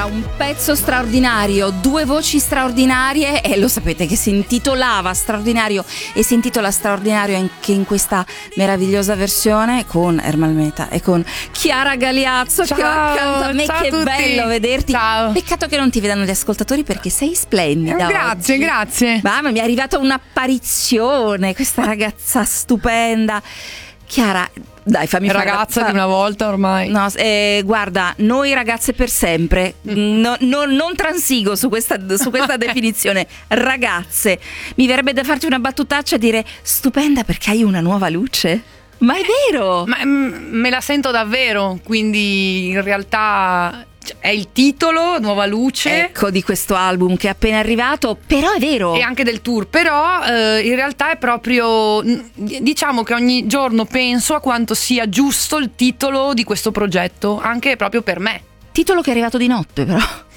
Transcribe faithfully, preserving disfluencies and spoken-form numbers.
Chiara, un pezzo straordinario, due voci straordinarie e lo sapete che si intitolava Straordinario e si intitola Straordinario anche in questa meravigliosa versione con Ermal Meta e con Chiara Galeazzo ciao, che accanto a me. Ciao che a tutti. Bello vederti. Ciao. Peccato che non ti vedano gli ascoltatori perché sei splendida. Eh, grazie, oggi. grazie. Mamma, mi è arrivata un'apparizione, questa ragazza stupenda. Chiara, dai, fammi fare ragazza la... di una volta ormai. No, eh, guarda, noi ragazze per sempre. No, no, non transigo su questa, su questa definizione. Ragazze, mi verrebbe da farti una battutaccia e dire stupenda perché hai una nuova luce. Ma è vero! Ma mm, me la sento davvero, quindi in realtà è il titolo, Nuova Luce. Ecco, di questo album che è appena arrivato, però è vero. E anche del tour, però eh, in realtà è proprio, diciamo che ogni giorno penso a quanto sia giusto il titolo di questo progetto, anche proprio per me. Titolo che è arrivato di notte, però.